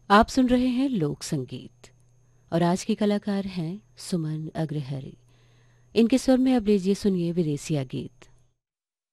आप सुन रहे हैं लोक संगीत और आज के कलाकार हैं सुमन अग्रहरि। इनके स्वर में अब लीजिए सुनिए विदेशिया गीत।